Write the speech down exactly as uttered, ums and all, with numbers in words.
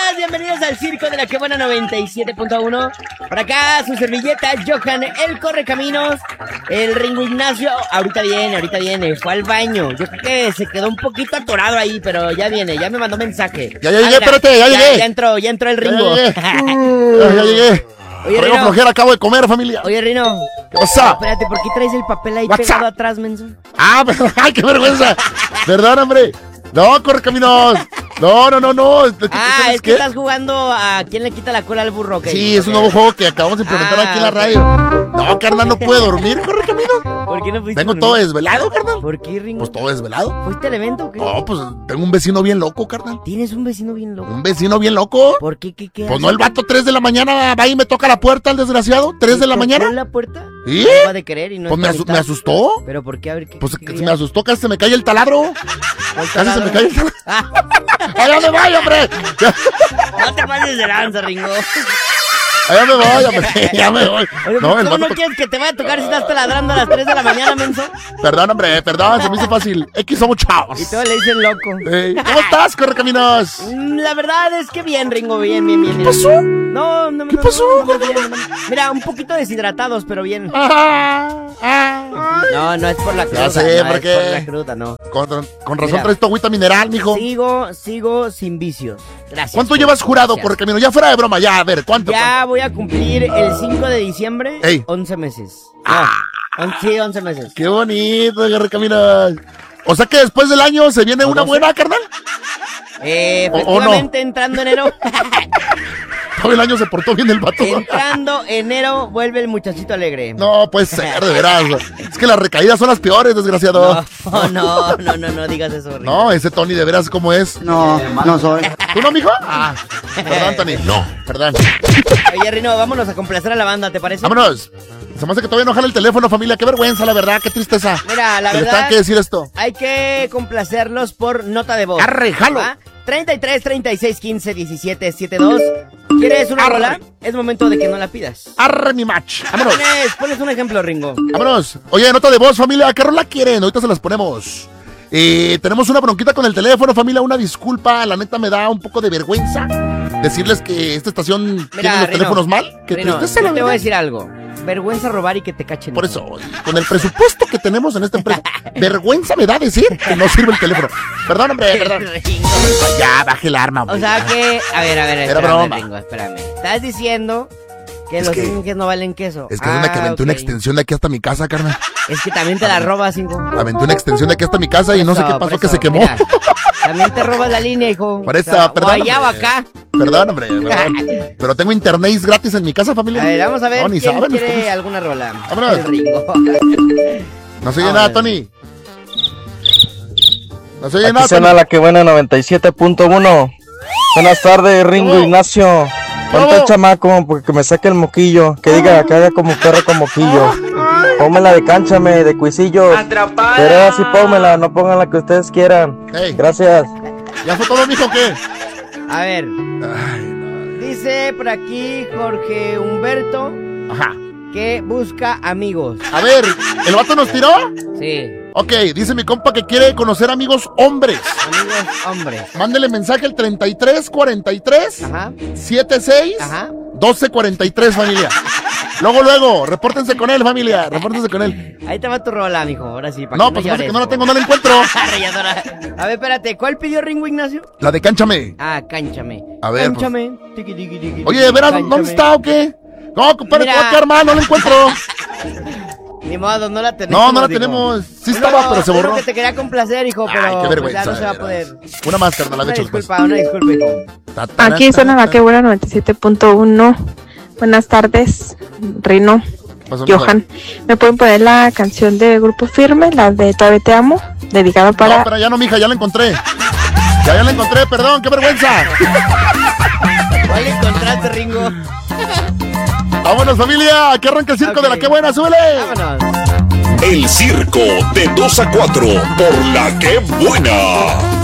Bienvenidos al Circo de la Que Buena noventa y siete punto uno. Por acá su servilleta, Johan, el Correcaminos. El Ringo Ignacio, ahorita viene, ahorita viene. Fue al baño, yo creo que se quedó un poquito atorado ahí, pero ya viene, ya me mandó mensaje. Ya, ya llegué, ah, espérate, ya, ya llegué. Ya entró, ya entró el Ringo. Ya llegué. uh, ya, ya llegué. Oye, Rino, flojera, acabo de comer, familia. Oye, Rino. ¿Qué pasa? Espérate, ¿por qué traes el papel ahí What's pegado up? atrás, menso? Ah, pero, ay, qué vergüenza. ¿Verdad, hombre? No, Correcaminos. No, no, no, no. Ah, es que estás jugando a quién le quita la cola al burro, ¿ok? Sí, es un nuevo juego que acabamos de implementar ah, aquí en la radio. No, carnal, no puedo dormir, Correcaminos. ¿Por qué no fuiste? Vengo todo desvelado, carnal. ¿Por qué, Ringo? Pues todo desvelado. ¿Fuiste al evento o qué? No, pues tengo un vecino bien loco, carnal. ¿Tienes un vecino bien loco? ¿Un vecino bien loco? ¿Por qué? ¿Qué? qué pues no, el vato tres de la mañana va y me toca la puerta, el desgraciado. tres de la mañana. ¿Tocó la puerta? ¿Sí? No va de querer y no pues me, asu me asustó. ¿Pero por qué? A ver, ¿qué? Pues ¿qué se me asustó, casi se me cae el taladro. ¿El casi se me cae el taladro. ¡Allá me voy, hombre! No te pases de lanza, Ringo. Allá me voy, hombre, ya me voy. Oye, no, ¿cómo no quieres que te vaya a tocar si estás taladrando a las tres de la mañana, menso? Perdón, hombre, perdón, se me hizo fácil. X somos chavos. Y todos le dicen loco. Hey, ¿cómo estás, Correcaminos? La verdad es que bien, Ringo, bien, bien, bien. ¿Qué pasó? No, no, ¿Qué no, pasó? No, no, bien, no. Mira, un poquito deshidratados, pero bien. Ah, ah, no, no es por la cruda. Ya sé, no ¿por es qué? por la cruda, no. Con, con razón Mira, traes tu agüita mineral, mijo. Sigo, sigo sin vicios. Gracias. ¿Cuánto llevas jurado, Correcaminos? Ya fuera de broma, ya, a ver, ¿cuánto? Ya ¿cuánto? voy a cumplir el cinco de diciembre, Ey. once meses. Ah. No, sí, once meses. Qué bonito, Correcaminos. O sea que después del año se viene una buena, carnal. Eh, efectivamente, no? Entrando enero. Todo el año se portó bien el vato. Entrando enero, vuelve el muchachito alegre. No, puede ser, de veras. Es que las recaídas son las peores, desgraciado. No, no, no, no, no digas eso, Ringo. No, ese Tony de veras, ¿cómo es? No, no soy. ¿Tú no, mijo? Ah, perdón, Tony. No. Perdón. Oye, Rino, vámonos a complacer a la banda, ¿te parece? Vámonos. Se me hace que todavía no jala el teléfono, familia. Qué vergüenza, la verdad, qué tristeza. Mira, la que verdad. Les tengan que decir esto. Hay que complacerlos por nota de voz. Arre, jalo. ¿Ah? treinta y tres, treinta y seis, quince, diecisiete, setenta y dos. ¿Quieres una rola? Es momento de que no la pidas. Arre mi match. Vámonos. Pones, pones un ejemplo, Ringo. Vámonos. Oye, nota de voz, familia. ¿Qué rola quieren? Ahorita se las ponemos. Eh, tenemos una bronquita con el teléfono, familia. Una disculpa. La neta me da un poco de vergüenza decirles que esta estación Mira, tiene los Rino, teléfonos mal. Que Rino, tristeza, yo la te voy a verdad. decir algo. Vergüenza robar y que te cachen. Por eso, con el presupuesto que tenemos en esta empresa, vergüenza me da decir que no sirve el teléfono. Perdón, hombre, perdón. Ya, baje el arma, hombre. O sea que, a ver, a ver, Era espérame, broma. Ringo, espérame. Estás diciendo que Es los que- inges no valen queso. Es que es Ah, una que aventé ok. una extensión de aquí hasta mi casa, carnal. Es que también te la robas, hijo. Aventé una extensión de aquí hasta mi casa y no sé Eso, qué por pasó, que eso, se quemó. mira, también te robas la línea, hijo. Por eso, O sea, perdón, o allá o hombre. acá. Perdón, hombre, perdón. Pero tengo internet gratis en mi casa, familia. A ver, vamos a ver No, ni quién saben quiere ustedes. alguna rola. Vámonos. El Ringo. No se oye Vámonos. nada, Tony. No se oye Aquí nada, suena Tony. la que buena noventa y siete punto uno. Buenas tardes, Ringo ¿Cómo? Ignacio. Ponte ¿Cómo? el chamaco porque me saque el moquillo. Que diga que haga como perro con moquillo. Pónmela de cánchame, de cuisillos. Pero así pónmela, no pongan la que ustedes quieran. Hey, Gracias. ¿ya fue todo, mijo, qué? A ver, Ay, no. dice por aquí Jorge Humberto Ajá. que busca amigos. A ver, ¿el vato nos tiró? Sí, Ok, dice mi compa que quiere conocer amigos hombres. amigos hombres. Mándele mensaje al treinta y tres cuarenta y tres Ajá, setenta y seis ajá. doce cuarenta y tres, familia. Luego, luego, repórtense con él, familia. Repórtense con él. Ahí te va tu rola, mijo. Ahora sí, para No, que pues no parece llores, que no la po. tengo, no la encuentro. Rayadora. A ver, espérate, ¿cuál pidió Ringo Ignacio? La de Cánchame. Ah, cánchame. A ver, pues. Cánchame. Tiqui, tiqui, tiqui, Oye, tiqui, ¿verás cánchame. dónde está o qué? No, compadre, Mira. te voy a quedar mal, no la encuentro. Ni modo, no la tenemos. No, no la dijo. tenemos. Sí No, estaba, pero se creo borró. que te quería complacer, hijo, pero Ay, qué pues, vergüenza. ya no se va a de poder. veras. Una más, carnal, la de Una hecho después. disculpa, una disculpa, hijo. Ta, ta, Aquí ta, suena ta, la que buena noventa y siete punto uno. Buenas tardes, Rino, Pasó, mijo. Johan. ¿Me pueden poner la canción de Grupo Firme, la de Todavía Te Amo? Dedicada para... No, pero ya no, mija, ya la encontré. Ya, ya la encontré, perdón, qué vergüenza. ¿Cuál encontraste, Ringo? Vámonos, familia, que arranca el circo Ok. de la que buena, súbele. Vámonos. El circo de dos a cuatro por la que buena.